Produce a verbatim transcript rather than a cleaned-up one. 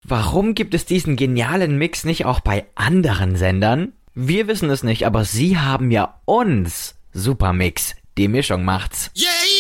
Warum gibt es diesen genialen Mix nicht auch bei anderen Sendern? Wir wissen es nicht, aber sie haben ja uns. Supermix, die Mischung macht's. Yeah!